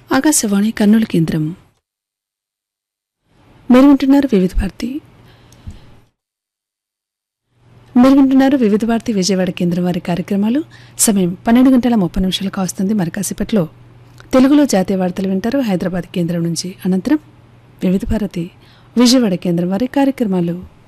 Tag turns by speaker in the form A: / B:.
A: ఆకాశవాణి కర్నూలు కేంద్రం. మీరు వింటున్నారు వివిధ భారతి విజయవాడ కేంద్రం వారి కార్యక్రమాలు. సమయం 12:30 కావస్తుంది. మరి కాసేపట్లో తెలుగులో జాతీయ వార్తలు వింటారు హైదరాబాద్ కేంద్రం నుంచి. అనంతరం వివిధ భారతి విజయవాడ కేంద్రం వారి కార్యక్రమాలు.